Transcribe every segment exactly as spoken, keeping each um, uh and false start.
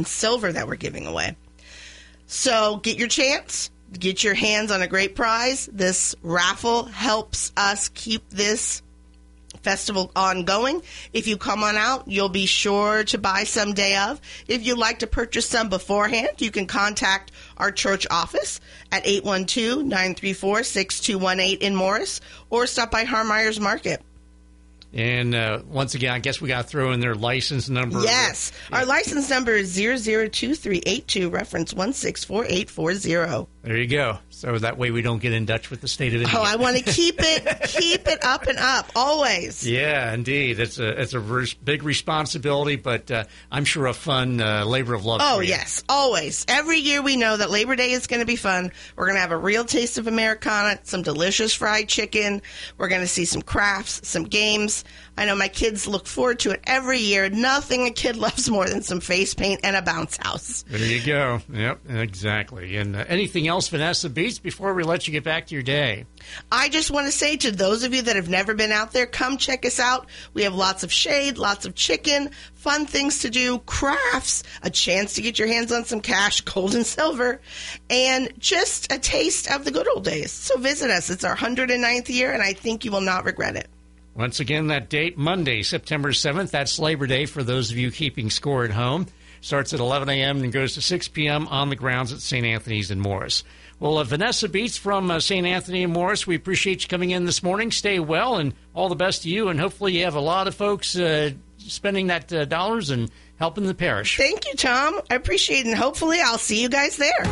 and silver that we're giving away. So get your chance. Get your hands on a great prize. This raffle helps us keep this festival ongoing. If you come on out, you'll be sure to buy some day of. If you'd like to purchase some beforehand, you can contact our church office at eight one two, nine three four, six two one eight in Morris, or stop by Harmeyer's Market. And uh, once again, I guess we got to throw in their license number. Yes. Yeah. Our license number is zero zero two three eight two, reference one six four eight four zero. There you go. So that way we don't get in Dutch with the state of Indiana. Oh, I want to keep it keep it up and up, always. Yeah, indeed. It's a it's a res- big responsibility, but uh, I'm sure a fun uh, labor of love. Oh, for you. Yes, always. Every year we know that Labor Day is going to be fun. We're going to have a real taste of Americana, some delicious fried chicken. We're going to see some crafts, some games. I know my kids look forward to it every year. Nothing a kid loves more than some face paint and a bounce house. There you go. Yep, exactly. And uh, anything else, Vanessa Beats, before we let you get back to your day? I just want to say to those of you that have never been out there, come check us out. We have lots of shade, lots of chicken, fun things to do, crafts, a chance to get your hands on some cash, gold and silver, and just a taste of the good old days. So visit us. It's our one hundred ninth year, and I think you will not regret it. Once again, that date, Monday, September seventh. That's Labor Day for those of you keeping score at home. Starts at eleven a.m. and goes to six p.m. on the grounds at Saint Anthony's in Morris. Well, uh, Vanessa Beats from uh, Saint Anthony in Morris, we appreciate you coming in this morning. Stay well, and all the best to you. And hopefully you have a lot of folks uh, spending that uh, dollars and helping the parish. Thank you, Tom. I appreciate it, and hopefully I'll see you guys there.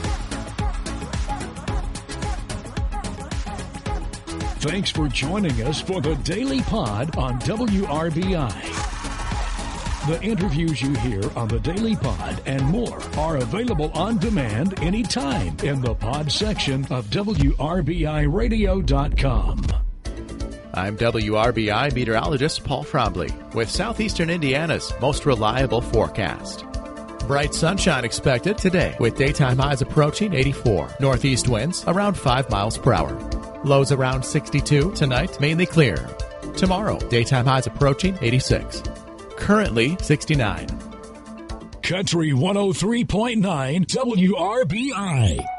Thanks for joining us for the Daily Pod on W R B I. The interviews you hear on the Daily Pod and more are available on demand anytime in the pod section of W R B I radio dot com. I'm W R B I meteorologist Paul Frobley with Southeastern Indiana's most reliable forecast. Bright sunshine expected today with daytime highs approaching eighty-four. Northeast winds around five miles per hour. Lows around sixty-two. Tonight, mainly clear. Tomorrow, daytime highs approaching eighty-six. Currently, sixty-nine. Country one oh three point nine W R B I.